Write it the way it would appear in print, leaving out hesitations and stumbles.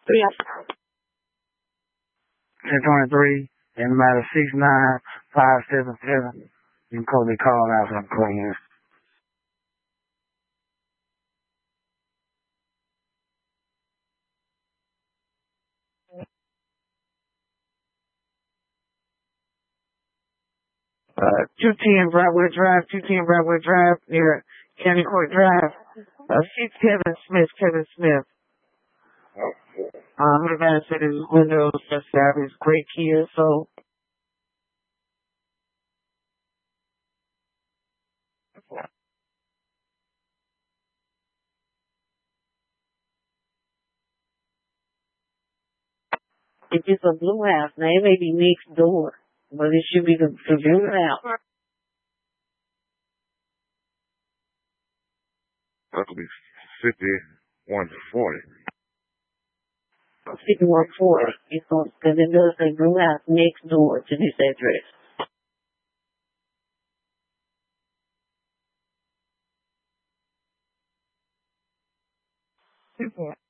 Yes. 1023, and no matter 69577. You can call me call out from Queens. Uh, 210 Broadway Drive, 210 Broadway Drive, near County Court Drive. See Kevin Smith, Kevin Smith. The man said his windows just have his great Kia, so. If it's a blue house, now it may be next door, but it should be the blue house. That could be 5140. 5140. Because it does say blue house next door to this address. 5140.